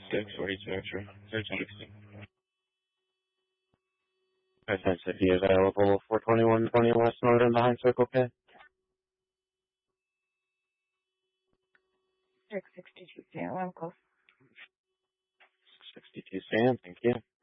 642 extra. 1360. Intensity available 42120 West Northern behind Circle K. 662 Sam, I'm close. 662 Sam, thank you.